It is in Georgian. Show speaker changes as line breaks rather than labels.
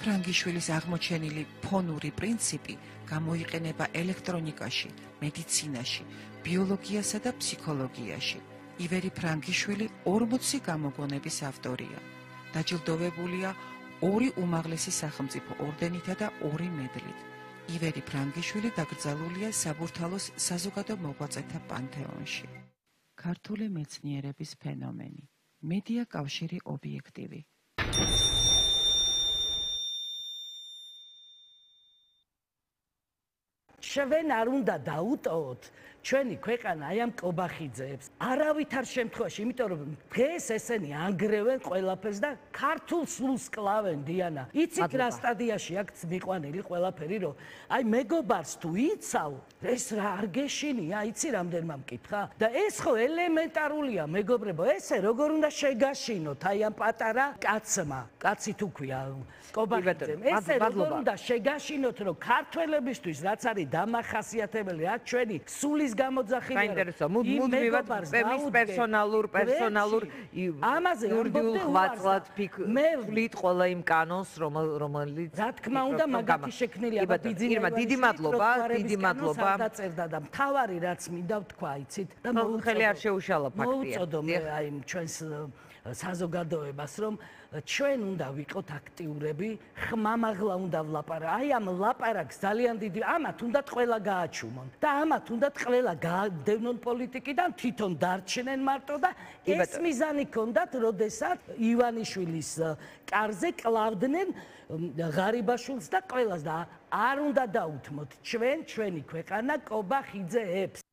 ფრანგიშვილის აღმოჩენილი ფონური პრინციპი გამოიყენება ელექტრონიკაში, მედიცინაში, ბიოლოგიასა და ფსიქოლოგიაში. ივერი ფრანგიშვილი 40 გამოგონების ავტორია. დაჯილდოვებულია 2 უმაღლესი სახელმწიფო ორდენითა და 2 მედლით. ივერი ფრანგიშვილი დაკრძალულია საბურთალოს საზოგადო მოღვაწეთა პანთეონში. ქართული მეცნიერების ფენომენი. მედია კავშირი ობიექტივი.
ჩვენ არ უნდა დაუტოვოთ ჩვენი ქვეყანა აი ამ კობახიძეებს. არავითარ შემთხვევაში, იმიტომ რომ დღეს ესენი ანგრევენ ყველაფერს და ქართულ სულს კლავენ დიანა. იცით რა სტადიაში აქ მიყვანილი ყველაფერი, რომ აი მეგობარს თუ იცავ, ეს რა არ გეშინია, იცი რამდენმა მკითხა? და ეს ხო ელემენტარულია, მეგობრებო, ესე როგორ უნდა შეგაშინოთ აი ამ პატარა კაცმა, კაცი თუ ქვია კობახიძემ. ესე როგორ უნდა შეგაშინოთ, რომ ქართველებისთვის რაც არის დამახასიათებელი, რაც ჩვენი სულის გამოძახილია.
საინტერესო, მუდმივად პერსონალურ
ამაზე
იურიდიულ ხვაწლად ფიქრით ყველა იმ კანონს, რომელიც
რა თქმა უნდა მაგათი შექმნილია.
დიდი მადლობა, დიდი მადლობა.
დაწერდა და მთავარი რაც მინდა ვთქვა, იცით? და
მოუწოდო არ შეუშალა ფაქტია.
მოუწოდო მე აი ჩვენს საზოგადოებას, რომ ჩვენ უნდა ვიყოთ აქტიურები, ხმამაღლა უნდა ვლაპარაკოთ. აი ამ ლაპარაკს ძალიან დიდი ამათ უნდათ ყველა გააჩუმონ და ამათ უნდათ ყველა გაადევნონ პოლიტიკიდან, თვითონ დარჩნენ მარტო და ეს მიზანი ქონდათ, როდესაც ივანიშვილის კარზე კლავდნენ ღარიბაშვილს და ყველას და არ უნდა დაუთმოთ ჩვენი ქვეყანა კობახიძეებს.